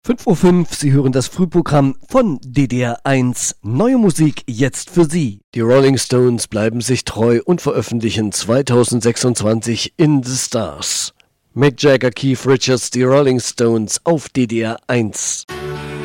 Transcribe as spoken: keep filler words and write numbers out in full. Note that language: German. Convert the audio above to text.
fünf Uhr fünf, Sie hören das Frühprogramm von D D R eins. Neue Musik jetzt für Sie. Die Rolling Stones bleiben sich treu und veröffentlichen zweitausendsechsundzwanzig In the Stars. Mick Jagger, Keith Richards, die Rolling Stones auf D D R eins.